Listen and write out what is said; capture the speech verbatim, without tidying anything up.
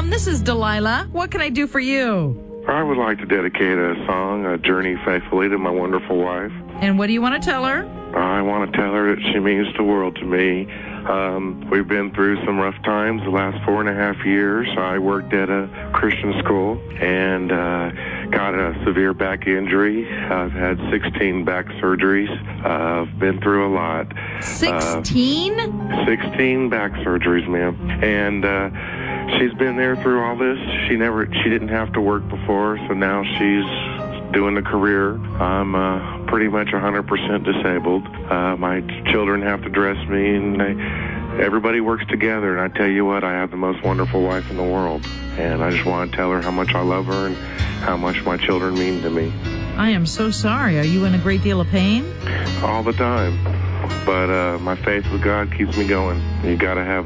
everyone. This is Delilah. What can I do for you? I would like to dedicate a song, a Journey Faithfully, to my wonderful wife. And what do you want to tell her? I want to tell her that she means the world to me. Um, we've been through some rough times the last four and a half years. I worked at a Christian school and uh, got a severe back injury. I've had sixteen back surgeries. Uh, I've been through a lot. sixteen? Uh, sixteen back surgeries, ma'am. And uh, she's been there through all this. She never, she didn't have to work before, so now she's doing a career. I'm uh, pretty much one hundred percent disabled. Uh, my children have to dress me, and they, everybody works together. And I tell you what, I have the most wonderful wife in the world. And I just want to tell her how much I love her and how much my children mean to me. I am so sorry. Are you in a great deal of pain? All the time. But uh, my faith with God keeps me going. You got to have